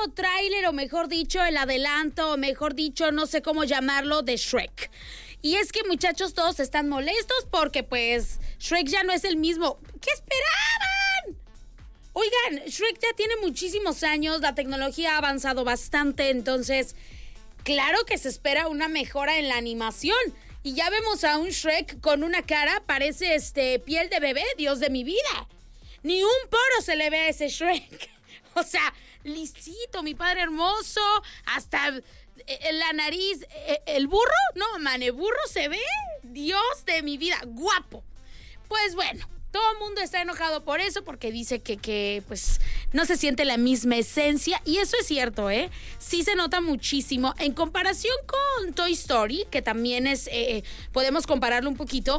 nuevo tráiler, o mejor dicho, el adelanto, o mejor dicho, no sé cómo llamarlo, de Shrek. Y es que, muchachos, todos están molestos porque, pues, Shrek ya no es el mismo. ¿Qué esperaban? Oigan, Shrek ya tiene muchísimos años, la tecnología ha avanzado bastante, entonces, claro que se espera una mejora en la animación. Y ya vemos a un Shrek con una cara, parece piel de bebé, Dios de mi vida. Ni un poro se le ve a ese Shrek. O sea, lisito, mi padre hermoso, hasta la nariz. ¿El burro? No, man, el burro se ve, Dios de mi vida, guapo. Pues bueno, todo el mundo está enojado por eso, porque dice que pues no se siente la misma esencia. Y eso es cierto, ¿eh? Sí se nota muchísimo. En comparación con Toy Story, que también es, podemos compararlo un poquito.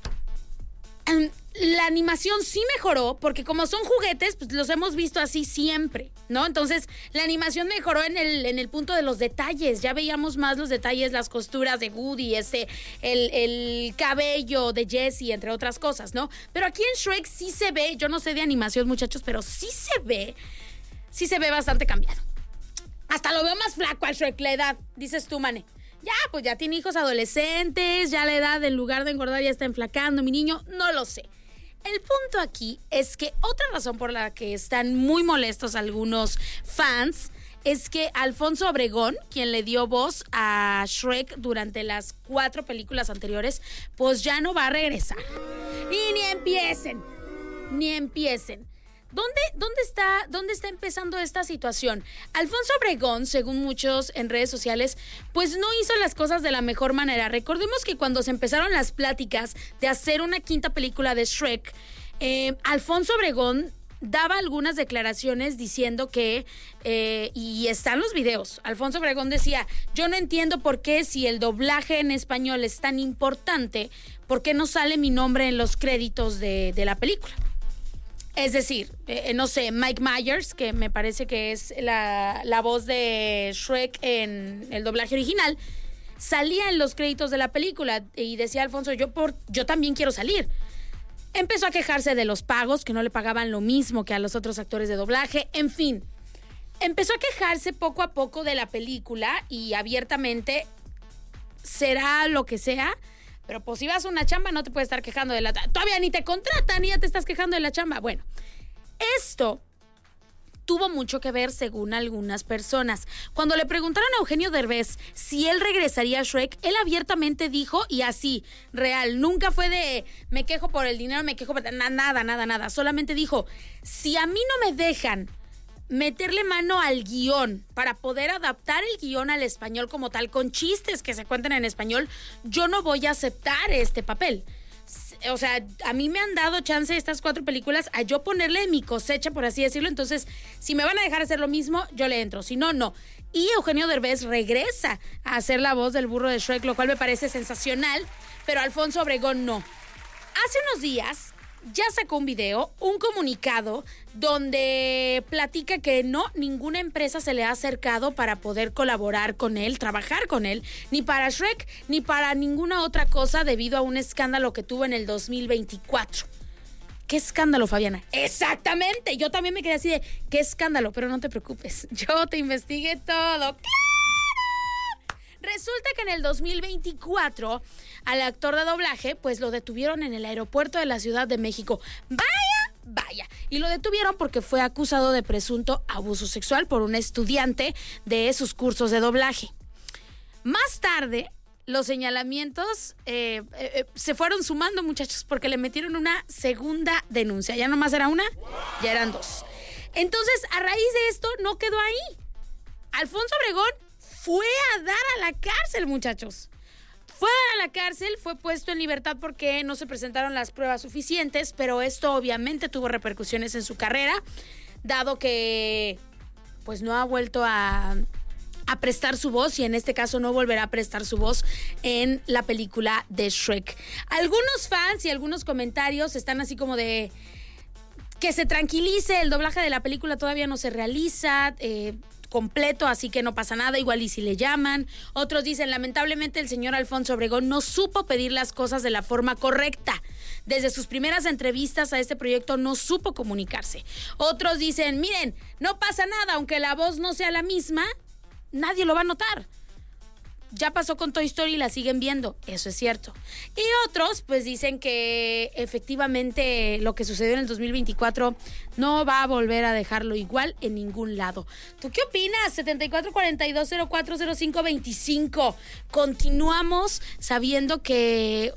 La animación sí mejoró, porque como son juguetes, pues los hemos visto así siempre, ¿no? Entonces, la animación mejoró en el punto de los detalles. Ya veíamos más los detalles, las costuras de Woody, el cabello de Jessie, entre otras cosas, ¿no? Pero aquí en Shrek sí se ve, yo no sé de animación, muchachos, pero sí se ve bastante cambiado. Hasta lo veo más flaco al Shrek, la edad, dices tú, Mane. Ya, pues ya tiene hijos adolescentes, ya la edad, en lugar de engordar, ya está enflacando, mi niño, no lo sé. El punto aquí es que otra razón por la que están muy molestos algunos fans es que Alfonso Obregón, quien le dio voz a Shrek durante las 4 películas anteriores, pues ya no va a regresar. Y ni empiecen. ¿Dónde está empezando esta situación? Alfonso Obregón, según muchos en redes sociales, pues no hizo las cosas de la mejor manera. Recordemos que cuando se empezaron las pláticas de hacer una 5ª película de Shrek, Alfonso Obregón daba algunas declaraciones diciendo que, y están los videos, Alfonso Obregón decía, yo no entiendo por qué si el doblaje en español es tan importante, ¿por qué no sale mi nombre en los créditos de la película? Es decir, no sé, Mike Myers, que me parece que es la voz de Shrek en el doblaje original, salía en los créditos de la película y decía Alfonso, yo también quiero salir. Empezó a quejarse de los pagos, que no le pagaban lo mismo que a los otros actores de doblaje, en fin. Empezó a quejarse poco a poco de la película y abiertamente, será lo que sea, pero pues si vas a una chamba no te puedes estar quejando de la... Todavía ni te contratan y ya te estás quejando de la chamba. Bueno, esto tuvo mucho que ver según algunas personas. Cuando le preguntaron a Eugenio Derbez si él regresaría a Shrek, él abiertamente dijo, y así, real, nunca fue de me quejo por el dinero, me quejo por... Nada. Solamente dijo, si a mí no me dejan meterle mano al guión para poder adaptar el guión al español como tal, con chistes que se cuenten en español, yo no voy a aceptar este papel. O sea, a mí me han dado chance estas 4 películas a yo ponerle mi cosecha, por así decirlo. Entonces, si me van a dejar hacer lo mismo, yo le entro. Si no, no. Y Eugenio Derbez regresa a hacer la voz del burro de Shrek, lo cual me parece sensacional, pero Alfonso Obregón no. Hace unos días ya sacó un video, un comunicado, donde platica que no, ninguna empresa se le ha acercado para poder colaborar con él, trabajar con él, ni para Shrek, ni para ninguna otra cosa debido a un escándalo que tuvo en el 2024. ¿Qué escándalo, Fabiana? Exactamente, yo también me quedé así de, ¿qué escándalo? Pero no te preocupes, yo te investigué todo. ¡Claro! Resulta que en el 2024 al actor de doblaje pues lo detuvieron en el aeropuerto de la Ciudad de México. Vaya. Y lo detuvieron porque fue acusado de presunto abuso sexual por un estudiante de sus cursos de doblaje. Más tarde, los señalamientos se fueron sumando, muchachos, porque le metieron una segunda denuncia. Ya nomás era una, ya eran 2. Entonces, a raíz de esto, no quedó ahí. Alfonso Obregón fue a dar a la cárcel, muchachos. Fue a la cárcel, fue puesto en libertad porque no se presentaron las pruebas suficientes, pero esto obviamente tuvo repercusiones en su carrera, dado que pues no ha vuelto a prestar su voz y en este caso no volverá a prestar su voz en la película de Shrek. Algunos fans y algunos comentarios están así como de que se tranquilice, el doblaje de la película todavía no se realiza, completo, así que no pasa nada, igual y si le llaman. Otros dicen, lamentablemente el señor Alfonso Obregón no supo pedir las cosas de la forma correcta. Desde sus primeras entrevistas a este proyecto no supo comunicarse. Otros dicen, miren, no pasa nada, aunque la voz no sea la misma, nadie lo va a notar. Ya pasó con Toy Story y la siguen viendo, eso es cierto. Y otros pues dicen que efectivamente lo que sucedió en el 2024 no va a volver a dejarlo igual en ningún lado. ¿Tú qué opinas? 7442040525. Continuamos sabiendo que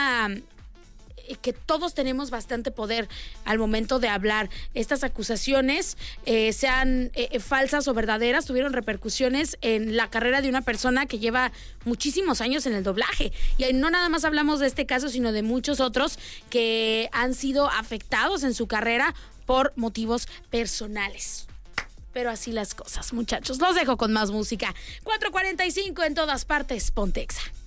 todos tenemos bastante poder al momento de hablar. Estas acusaciones, sean falsas o verdaderas, tuvieron repercusiones en la carrera de una persona que lleva muchísimos años en el doblaje. Y no nada más hablamos de este caso, sino de muchos otros que han sido afectados en su carrera por motivos personales. Pero así las cosas, muchachos. Los dejo con más música. 4:45 en todas partes. Ponte Exa.